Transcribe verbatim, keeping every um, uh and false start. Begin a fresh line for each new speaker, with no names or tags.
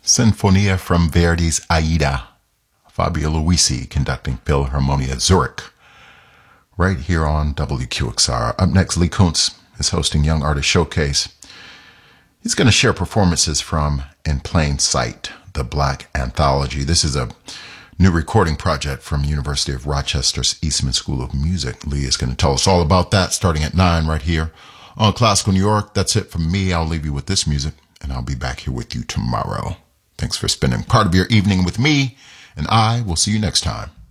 Sinfonia from Verdi's Aida. Fabio Luisi conducting Philharmonia Zurich. Right here on W Q X R. Up next, Lee Kuntz is hosting Young Artist Showcase. He's going to share performances from In Plain Sight, the Black Anthology. This is a new recording project from University of Rochester's Eastman School of Music. Lee is going to tell us all about that starting at nine right here on Classical New York. That's it from me. I'll leave you with this music, and I'll be back here with you tomorrow. Thanks for spending part of your evening with me, and I will see you next time.